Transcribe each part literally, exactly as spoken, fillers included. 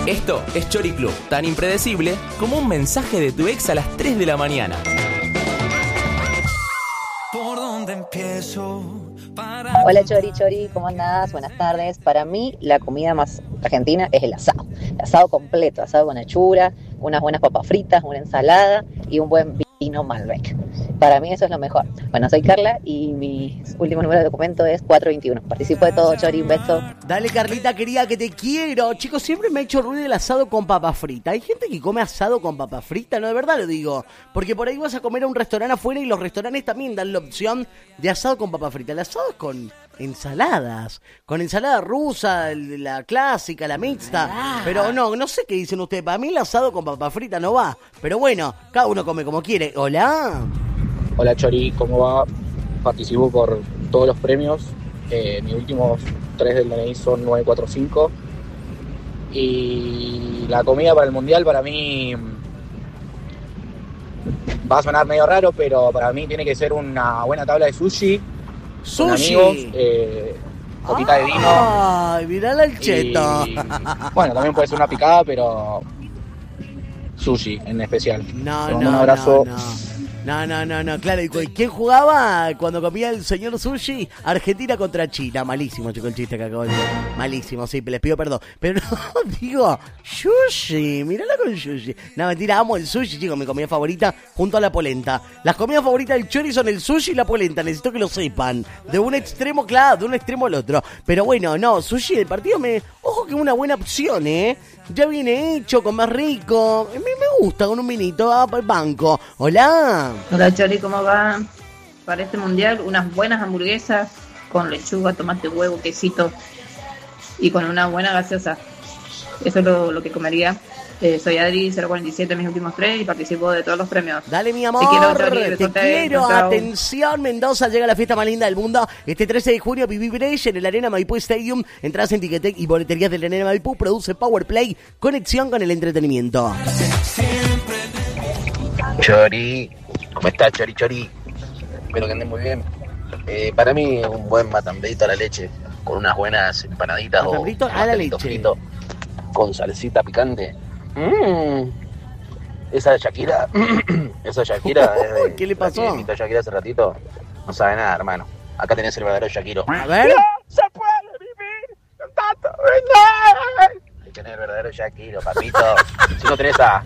Esto es Chori Club, tan impredecible como un mensaje de tu ex a las tres de la mañana. ¿Por dónde empiezo? Hola Chori, Chori, ¿cómo andás? Buenas tardes. Para mí la comida más argentina es el asado. El asado completo, asado con achura, unas buenas papas fritas, una ensalada y un buen vino Malbec. Para mí eso es lo mejor. Bueno, soy Carla y mi último número de documento es cuatro veintiuno. Participo de todo, Chori, un beso. Dale, Carlita, querida, que te quiero. Chicos, siempre me ha hecho ruido el asado con papa frita. Hay gente que come asado con papa frita, no, de verdad lo digo. Porque por ahí vas a comer a un restaurante afuera y los restaurantes también dan la opción de asado con papa frita. El asado es con ensaladas, con ensalada rusa, la clásica, la mixta. Pero no, no sé qué dicen ustedes. Para mí el asado con papa frita no va. Pero bueno, cada uno come como quiere. Hola. Hola Chori, ¿cómo va? Participo por todos los premios. Eh, mis últimos tres del D N I son nueve cuatro cinco. Y la comida para el mundial para mí va a sonar medio raro, pero para mí tiene que ser una buena tabla de sushi. Sushi. Con amigos, eh, copita de vino. Ay, mirá el cheto. Y, bueno, también puede ser una picada, pero sushi en especial. No, Te mando no, un abrazo. no, no. No, no, no, no, claro. ¿Y quién jugaba cuando comía el señor Sushi? Argentina contra China. Malísimo, chico, el chiste que acabo de decir. Malísimo, sí, les pido perdón. Pero no, digo, sushi, mírala con sushi. No, mentira, amo el sushi, chicos, mi comida favorita junto a la polenta. Las comidas favoritas del Chori son el sushi y la polenta, necesito que lo sepan. De un extremo, claro, de un extremo al otro. Pero bueno, no, sushi del partido me... Ojo que es una buena opción, ¿eh? Ya viene hecho, con más rico. Me, me gusta, con un vinito al banco. Hola. Hola Chori, ¿cómo va? Para este mundial, unas buenas hamburguesas con lechuga, tomate, huevo, quesito y con una buena gaseosa. Eso es lo, lo que comería. Eh, soy Adri, cero cuarenta y siete, mis últimos tres, y participo de todos los premios. Dale, mi amor, te quiero, Chori, te quiero. Atención, Mendoza, llega la fiesta más linda del mundo. Este trece de junio, Viví Breche en el Arena Maipú Stadium. Entradas en Ticketek y boleterías del Arena Maipú. Produce Powerplay, conexión con el entretenimiento. Chori, ¿cómo estás, Chori, Chori? Espero que anden muy bien. Eh, para mí, un buen matambito a la leche, con unas buenas empanaditas o a la leche frito, con salsita picante. Mm. Esa de Shakira, esa de Shakira, es de, ¿qué le pasó? La que a Shakira hace ratito, no sabe nada, hermano. Acá tenés el verdadero Shakiro. A ver. ¡No se puede vivir con tanto veneno! Hay que tener el verdadero Shakiro, papito. Si no tenés a...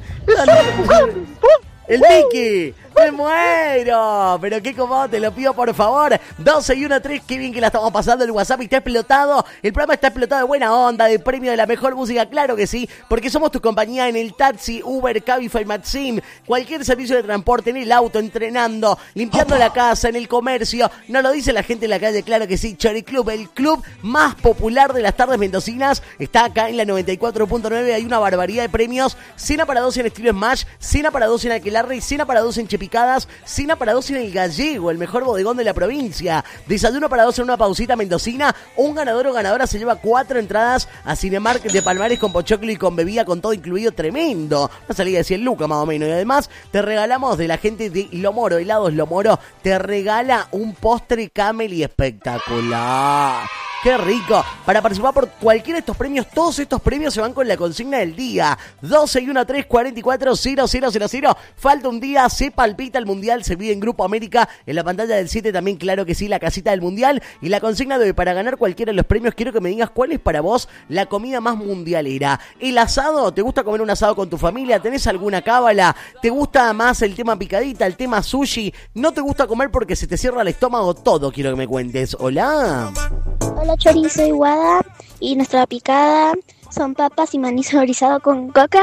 ¡El Miki! ¡Me muero! Pero qué cómodo, te lo pido por favor. doce y uno tres, qué bien que la estamos pasando. El WhatsApp está explotado. El programa está explotado de buena onda, de premio de la mejor música. Claro que sí, porque somos tu compañía en el taxi, Uber, Cabify, Maxim. Cualquier servicio de transporte, en el auto, entrenando, limpiando la casa, en el comercio. No lo dice la gente en la calle, claro que sí. Chori Club, el club más popular de las tardes mendocinas. Está acá en la noventa y cuatro punto nueve. Hay una barbaridad de premios. Cena para dos en estilo Smash, cena para dos en Aquelarre y cena para dos en Chepi. Cena para dos en el Gallego, el mejor bodegón de la provincia. Desayuno para dos en una pausita mendocina. Un ganador o ganadora se lleva cuatro entradas a Cinemark de Palmares con pochoclo y con bebida, con todo incluido, tremendo. Una salida de cien lucas más o menos. Y además te regalamos de la gente de Lomoro, helados Lomoro, te regala un postre Camel espectacular. ¡Qué rico! Para participar por cualquiera de estos premios, todos estos premios se van con la consigna del día. doce y uno tres, cuarenta y cuatro, cero cero cero cero. Falta un día, se palpita el Mundial, se vive en Grupo América. En la pantalla del siete también, claro que sí, la casita del Mundial. Y la consigna de hoy, para ganar cualquiera de los premios, quiero que me digas cuál es para vos la comida más mundialera. ¿El asado? ¿Te gusta comer un asado con tu familia? ¿Tenés alguna cábala? ¿Te gusta más el tema picadita, el tema sushi? ¿No te gusta comer porque se te cierra el estómago? Todo quiero que me cuentes. Hola. Hola Chori, soy Guada y nuestra picada son papas y maní saborizado con coca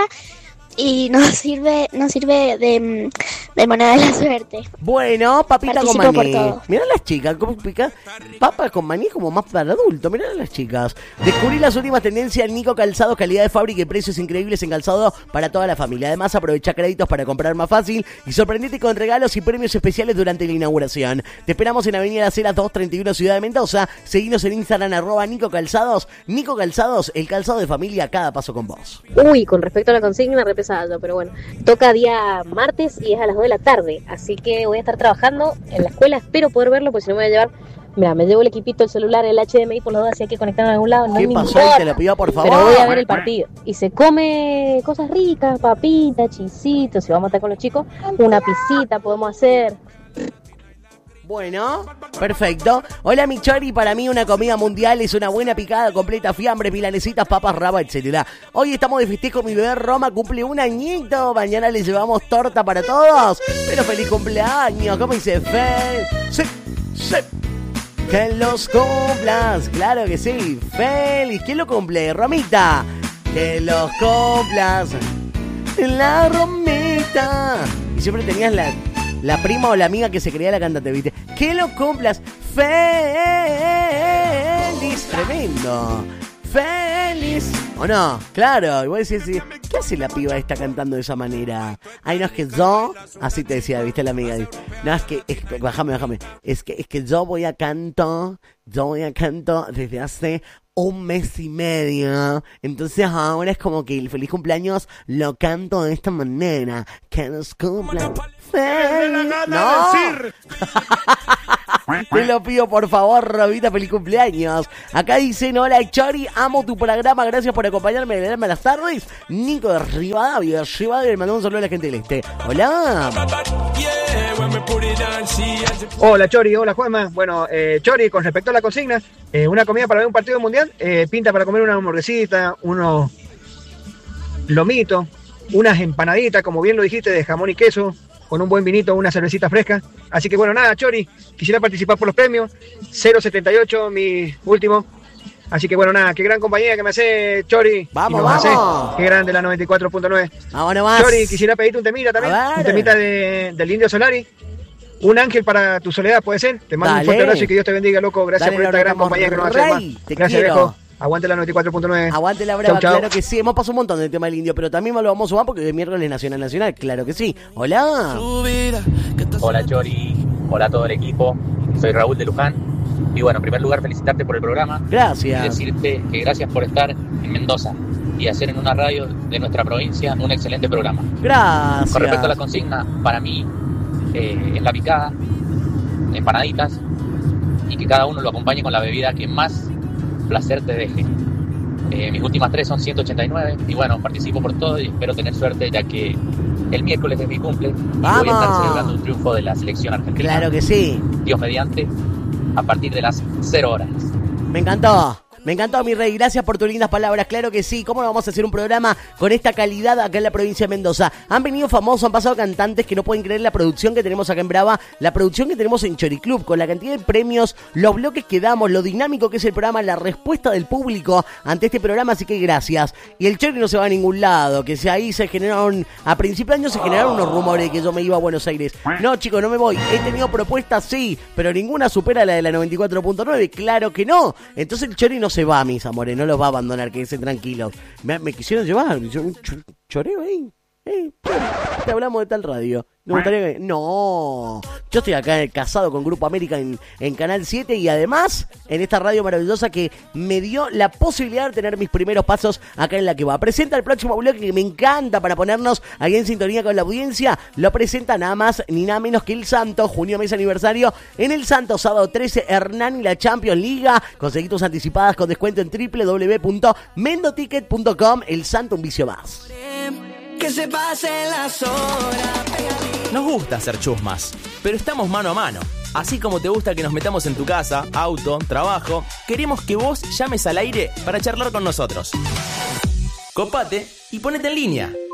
y nos sirve nos sirve de, de moneda de la suerte. Bueno, papita Participo con maní. por todo. Mirá las chicas, cómo pican papas con maní como más para adulto. Mirá las chicas. Descubrí las últimas tendencias en Nico Calzados, calidad de fábrica y precios increíbles en calzado para toda la familia. Además, aprovecha créditos para comprar más fácil y sorprendete con regalos y premios especiales durante la inauguración. Te esperamos en Avenida Las Heras doscientos treinta y uno, Ciudad de Mendoza. Seguinos en Instagram, arroba Nico Calzados. Nico Calzados, el calzado de familia, cada paso con vos. Uy, con respecto a la consigna, re pesado, pero bueno, toca día martes y es a las dos de la tarde, así que voy a estar trabajando en la escuela, espero poder verlo, porque si no me voy a llevar Mira, me llevo el equipito, el celular, el H D M I por las dudas si hay que conectar en algún lado. No ¿Qué me pasó? importa, Te lo pido, por favor. pero voy a ver el partido. Y se come cosas ricas, papitas, chisitos. Si vamos a estar con los chicos, una pisita podemos hacer. Bueno, perfecto. Hola, mi Chori, para mí una comida mundial es una buena picada completa, fiambre, milanesitas, papas, raba, etcétera. Hoy estamos de festejo, mi bebé Roma cumple un añito. Mañana le llevamos torta para todos. Pero feliz cumpleaños, ¿cómo dice? Fel... Sí, sí. Que los cumplas, claro que sí. Feliz, ¿quién lo cumple? Romita. Que los cumplas. La Romita. Y siempre tenías la... La prima o la amiga que se creía la cantante, ¿viste? ¡Que lo cumplas! ¡Feliz! Tremendo. ¡Feliz! ¿O no? Claro. Y vos decís, ¿qué hace la piba esta cantando de esa manera? Ay, no, es que yo... Así te decía, ¿viste? La amiga. No, es que... Es, bájame, bájame. Es que, es que yo voy a canto... Yo voy a canto desde hace... un mes y medio. Entonces ahora es como que el feliz cumpleaños lo canto de esta manera. Que nos cumplan feliz. ¡No! Te lo pido, por favor, Robita, feliz cumpleaños. Acá dicen, hola Chori, amo tu programa, gracias por acompañarme en las tardes. Nico de Rivadavia, Rivadavia, le mandamos un saludo a la gente del este. Hola. Hola Chori, hola Juanma. Bueno, eh, Chori, con respecto a la consigna, eh, una comida para ver un partido mundial, eh, pinta para comer una hamburguesita, unos lomitos, unas empanaditas, como bien lo dijiste, de jamón y queso, con un buen vinito, una cervecita fresca. Así que bueno, nada, Chori, quisiera participar por los premios. cero setenta y ocho, mi último. Así que bueno, nada, qué gran compañía que me hace Chori. Vamos, vamos. Hace, qué grande la noventa y cuatro punto nueve. Vámonos más. Chori, quisiera pedirte un temita también. Un temita de, del Indio Solari. Un ángel para tu soledad, ¿puede ser? Te mando Dale. un fuerte abrazo y que Dios te bendiga, loco. Gracias Dale, por esta gran compañía que nos hace más. Te Gracias, quiero. viejo. Aguante la noventa y cuatro punto nueve. Aguante la brava, chau, chau. Claro que sí. Hemos pasado un montón del tema del indio, pero también lo vamos a sumar porque es miércoles nacional nacional. Claro que sí. Hola. Hola Chori. Hola a todo el equipo. Soy Raúl de Luján. Y bueno, en primer lugar, felicitarte por el programa. Gracias. Y decirte que gracias por estar en Mendoza y hacer en una radio de nuestra provincia un excelente programa. Gracias. Con respecto a la consigna, para mí eh, es la picada, empanaditas, y que cada uno lo acompañe con la bebida que más placer te deje. Eh, mis últimas tres son ciento ochenta y nueve y bueno, participo por todo y espero tener suerte, ya que el miércoles es mi cumple y ¡Vamos! voy a estar celebrando un triunfo de la selección argentina. Claro que sí. Dios mediante, a partir de las cero horas. Me encantó. Me encantó, mi rey. Gracias por tus lindas palabras. Claro que sí. ¿Cómo no vamos a hacer un programa con esta calidad acá en la provincia de Mendoza? Han venido famosos, han pasado cantantes que no pueden creer la producción que tenemos acá en Brava, la producción que tenemos en Chori Club, con la cantidad de premios, los bloques que damos, lo dinámico que es el programa, la respuesta del público ante este programa. Así que gracias. Y el Chori no se va a ningún lado, que si ahí se generaron, a principio de año se generaron unos rumores de que yo me iba a Buenos Aires. No, chicos, no me voy. He tenido propuestas, sí, pero ninguna supera la de la noventa y cuatro punto nueve. Claro que no. Entonces el Chori no se va, mis amores, no los va a abandonar, quédense tranquilos. Me, me quisieron llevar, yo un ch- choreo ahí. Eh, te hablamos de tal radio. Me gustaría que... No, yo estoy acá casado con Grupo América en, en Canal siete y además en esta radio maravillosa que me dio la posibilidad de tener mis primeros pasos acá en La Que Va. Presenta el próximo bloque que me encanta para ponernos ahí en sintonía con la audiencia. Lo presenta nada más ni nada menos que El Santo, junio mes aniversario. En El Santo, sábado trece, Hernán y la Champions League. Conseguí tus anticipadas con descuento en doble u doble u doble u punto mendoticket punto com. El Santo, un vicio más. Que se pasen las horas. Nos gusta hacer chusmas, pero estamos mano a mano. Así como te gusta que nos metamos en tu casa, auto, trabajo, queremos que vos llames al aire para charlar con nosotros. Copate y ponete en línea.